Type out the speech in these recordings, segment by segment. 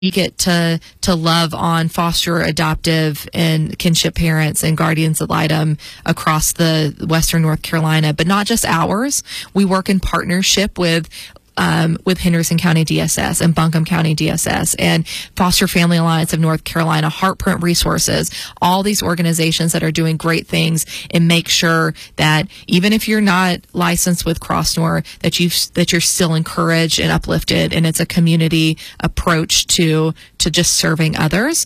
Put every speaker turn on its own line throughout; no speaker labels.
get to love on foster, adoptive, and kinship parents and guardians ad litem across the Western North Carolina, but not just ours. We work in partnership with Henderson County DSS and Buncombe County DSS and Foster Family Alliance of North Carolina, Heartprint Resources, all these organizations that are doing great things and make sure that even if you're not licensed with Crossnor, that you're still encouraged and uplifted, and it's a community approach to just serving others.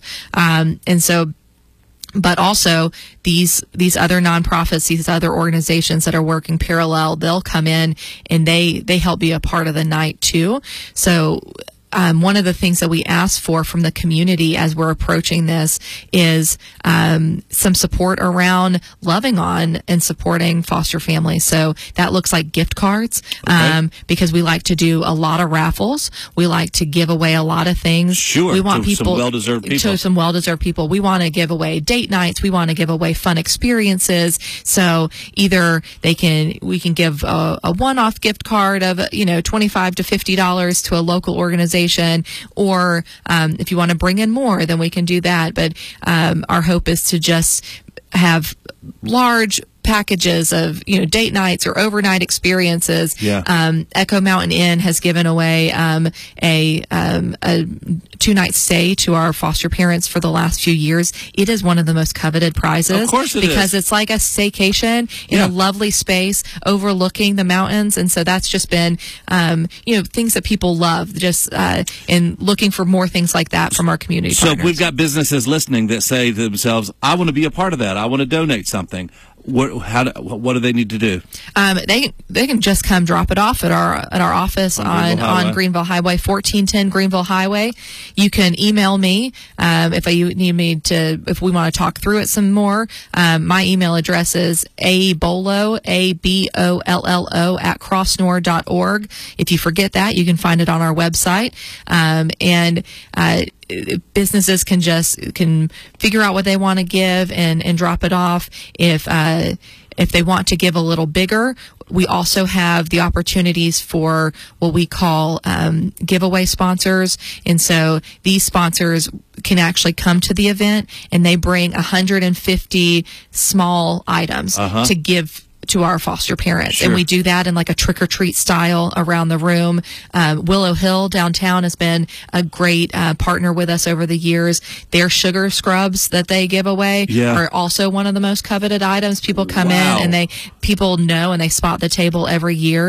But also these other nonprofits, these other organizations that are working parallel, they'll come in and they help be a part of the night too. So one of the things that we ask for from the community as we're approaching this is some support around loving on and supporting foster families. So that looks like gift cards, because we like to do a lot of raffles. We like to give away a lot of things.
Sure,
we want
some well-deserved people.
To some well-deserved people. We want to give away date nights. We want to give away fun experiences. So either we can give a one-off gift card of $25 to $50 to a local organization, or if you want to bring in more, then we can do that. But our hope is to just have large packages of date nights or overnight experiences. Echo Mountain Inn has given away a 2-night stay to our foster parents for the last few years. It is one of the most coveted prizes.
Of course it
because
is.
It's like a staycation in a lovely space overlooking the mountains, and so that's just been things that people love, just and looking for more things like that from our community partners.
So we've got businesses listening that say to themselves, I want to be a part of that. I want to donate something. What do they need to do?
They can just come drop it off at our office on Greenville Highway, 1410 Greenville Highway. You can email me if we want to talk through it some more. My email address is abollo, ABOLLO @crossnor.org. If you forget that, you can find it on our website. Businesses can figure out what they want to give and drop it off. If they want to give a little bigger, we also have the opportunities for what we call giveaway sponsors. And so these sponsors can actually come to the event, and they bring 150 small items to give to our foster parents.
Sure.
And we do that in like a trick-or-treat style around the room. Willow Hill downtown has been a great partner with us over the years. Their sugar scrubs that they give away are also one of the most coveted items. People come in and people know, and they spot the table every year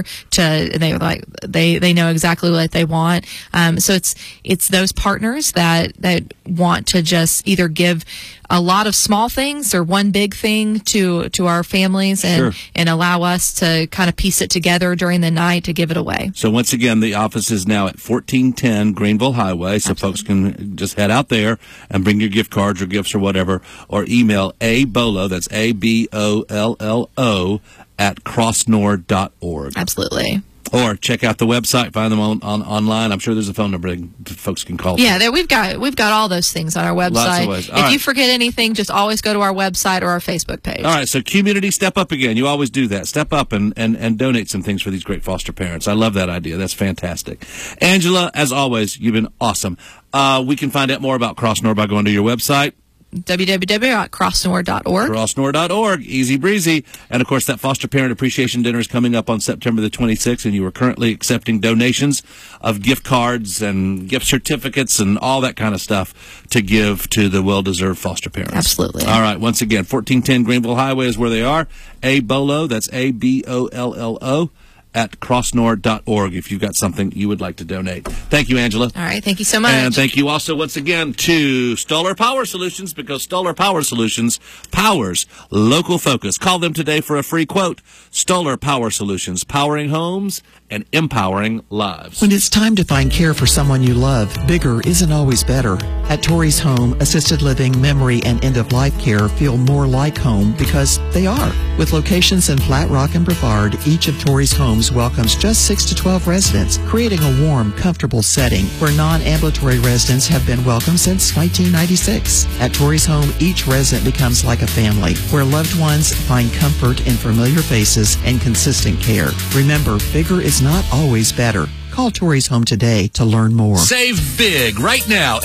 they know exactly what they want. So it's those partners that want to just either give a lot of small things or one big thing to our families and allow us to kind of piece it together during the night to give it away.
So once again, the office is now at 1410 Greenville Highway, so folks can just head out there and bring your gift cards or gifts or whatever, or email abollo, that's ABOLLO, @crossnor.org.
Absolutely.
Or check out the website, find them online. I'm sure there's a phone number folks can call.
Yeah, we've got all those things on our website.
Lots of ways.
If you forget anything, just always go to our website or our Facebook page.
All right, so community, step up again. You always do that. Step up and donate some things for these great foster parents. I love that idea. That's fantastic. Angela, as always, you've been awesome. We can find out more about Crossnor by going to your website.
www.crossnor.org.
Crossnor.org. Easy breezy. And, of course, that Foster Parent Appreciation Dinner is coming up on September the 26th, and you are currently accepting donations of gift cards and gift certificates and all that kind of stuff to give to the well-deserved foster parents.
Absolutely.
All right. Once again, 1410 Greenville Highway is where they are. ABOLLO, that's ABOLLO, @crossnor.org if you've got something you would like to donate. Thank you, Angela.
All right. Thank you so much.
And thank you also once again to Stoller Power Solutions, because Stoller Power Solutions powers local focus. Call them today for a free quote. Stoller Power Solutions, powering homes and empowering lives.
When it's time to find care for someone you love, bigger isn't always better. At Torrey's Home, assisted living, memory, and end-of-life care feel more like home because they are. With locations in Flat Rock and Brevard, each of Torrey's homes welcomes just 6 to 12 residents, creating a warm, comfortable setting where non-ambulatory residents have been welcome since 1996. At Torrey's Home, each resident becomes like a family, where loved ones find comfort in familiar faces and consistent care. Remember, bigger is not always better. Call Torrey's Home today to learn more.
Save big right now